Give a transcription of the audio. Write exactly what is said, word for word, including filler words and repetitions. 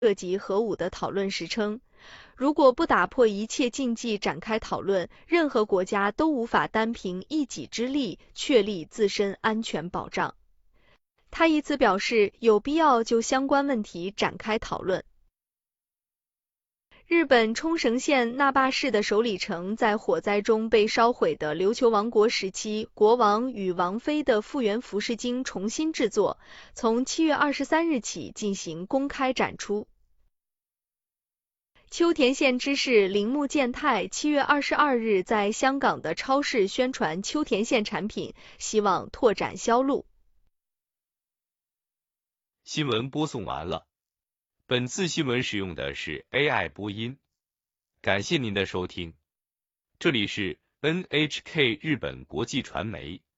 涉及核武的讨论时称，如果不打破一切禁忌展开讨论，任何国家都无法单凭一己之力确立自身安全保障。他以此表示有必要就相关问题展开讨论。日本冲绳县那霸市的首里城在火灾中被烧毁的琉球王国时期国王与王妃的复原服饰经重新制作，从七月二十三日起进行公开展出。秋田县知事铃木健太七月二十二日在香港的超市宣传秋田县产品，希望拓展销路。 新闻播送完了。本次新闻使用的是 A I 播音，感谢您的收听。这里是 N H K 日本国际传媒。